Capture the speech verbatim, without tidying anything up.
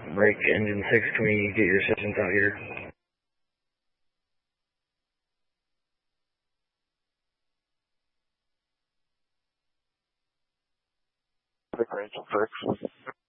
Break engine six, can we get your assistance out here? Break engine six.